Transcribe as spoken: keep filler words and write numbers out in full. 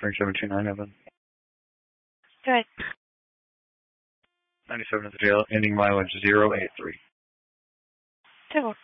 three seven two nine, Evan. Good. ninety-seven at the jail, ending mileage zero eight three. Two.